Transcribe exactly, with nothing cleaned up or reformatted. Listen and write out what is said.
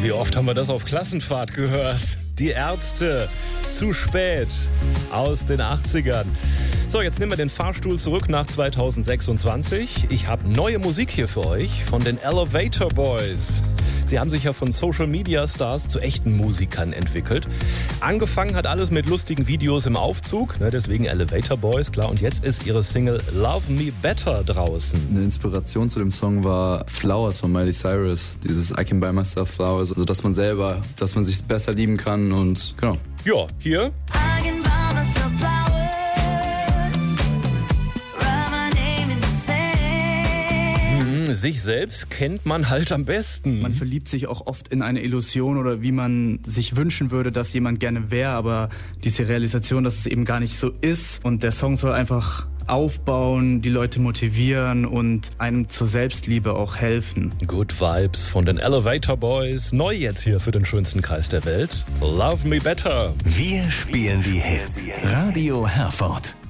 Wie oft haben wir das auf Klassenfahrt gehört? Die Ärzte, zu spät, aus den achtzigern. So, jetzt nehmen wir den Fahrstuhl zurück nach zweitausendsechsundzwanzig. Ich habe neue Musik hier für euch von den Elevator Boys. Die haben sich ja von Social-Media-Stars zu echten Musikern entwickelt. Angefangen hat alles mit lustigen Videos im Aufzug, ne, deswegen Elevator Boys, klar. Und jetzt ist ihre Single Love Me Better draußen. Eine Inspiration zu dem Song war Flowers von Miley Cyrus. Dieses I can buy myself flowers, also dass man selber, dass man sich besser lieben kann und genau. Ja, hier. Sich selbst kennt man halt am besten. Man verliebt sich auch oft in eine Illusion oder wie man sich wünschen würde, dass jemand gerne wäre, aber diese Realisation, dass es eben gar nicht so ist. Und der Song soll einfach aufbauen, die Leute motivieren und einem zur Selbstliebe auch helfen. Good Vibes von den Elevator Boys. Neu jetzt hier für den schönsten Kreis der Welt. Love Me Better. Wir spielen die Hits. Radio Herford.